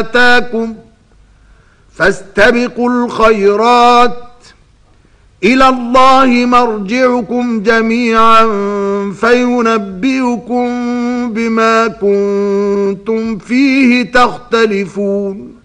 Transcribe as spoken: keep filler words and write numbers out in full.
آتاكم فاستبقوا الخيرات إلى الله مرجعكم جميعا فينبئكم بما كنتم فيه تختلفون